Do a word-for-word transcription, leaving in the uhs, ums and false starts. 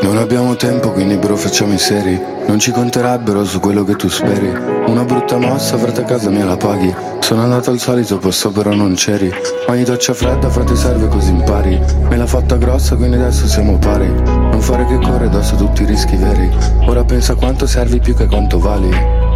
Non abbiamo tempo, quindi bro facciamo i seri. Non ci conterebbero su quello che tu speri. Una brutta mossa, frate, a casa mia la paghi. Sono andato al solito posto però non c'eri. Ogni doccia fredda, frate, serve così impari. Me l'ha fatta grossa, quindi adesso siamo pari. Non fare che corre addosso tutti i rischi veri. Ora pensa quanto servi più che quanto vali.